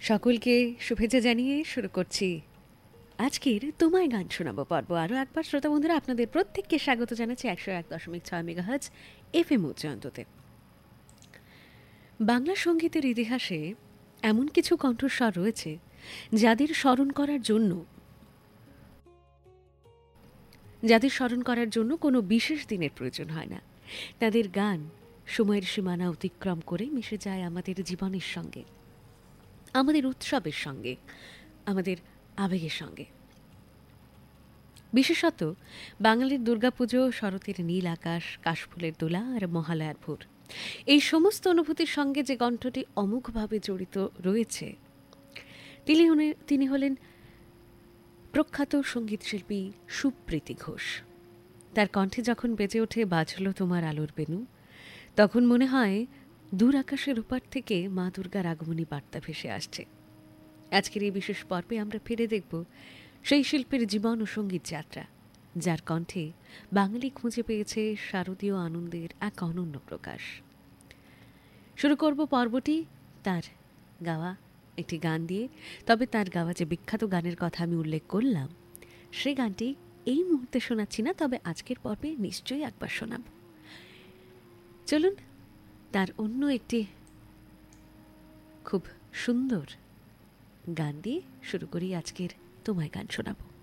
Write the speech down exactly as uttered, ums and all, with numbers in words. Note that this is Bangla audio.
সকলকে শুভেচ্ছা জানিয়ে শুরু করছি আজকের তোমায় গান শোনাবো পর্ব। আরও একবার শ্রোতা বন্ধুরা আপনাদের প্রত্যেককে স্বাগত জানাচ্ছি একশো এক দশমিক ছয় মেগাহার্জ এফ এম উচ্চান্ততে। বাংলা সঙ্গীতের ইতিহাসে এমন কিছু কণ্ঠস্বর রয়েছে যাদের স্মরণ করার জন্য যাদের স্মরণ করার জন্য কোনো বিশেষ দিনের প্রয়োজন হয় না। তাদের গান সময়ের সীমানা অতিক্রম করে মিশে যায় আমাদের জীবনের সঙ্গে, আমাদের উৎসবের সঙ্গে, আমাদের আবেগের সঙ্গে। বিশেষত বাঙালির দুর্গাপুজো, শরতের নীল আকাশ, কাশফুলের দোলা আর মহালয়ার ভোর, এই সমস্ত অনুভূতির সঙ্গে যে কণ্ঠটি অমোঘভাবে জড়িত রয়েছে তিনি হলেন তিনি হলেন প্রখ্যাত সঙ্গীতশিল্পী সুপ্রীতি ঘোষ। তার কণ্ঠে যখন বেজে ওঠে বাজলো তোমার আলোর বেনু, তখন মনে হয় দূর আকাশের ওপার থেকে মা দুর্গার আগমনী বার্তা ভেসে আসছে। আজকের এই বিশেষ পর্বে আমরা ফিরে দেখব সেই শিল্পীর জীবন ও সঙ্গীত যাত্রা, যার কণ্ঠে বাঙালি খুঁজে পেয়েছে শারদীয় আনন্দের এক অনন্য প্রকাশ। শুরু করব পর্বটি তার গাওয়া একটি গান দিয়ে। তবে তার গাওয়া যে বিখ্যাত গানের কথা আমি উল্লেখ করলাম, সেই গানটি এই মুহূর্তে শোনাচ্ছি না, তবে আজকের পর্বে নিশ্চয়ই একবার শোনাব। চলুন তার অন্য একটি খুব সুন্দর গান দিয়ে শুরু করি আজকের তোমায় গান শোনাবো।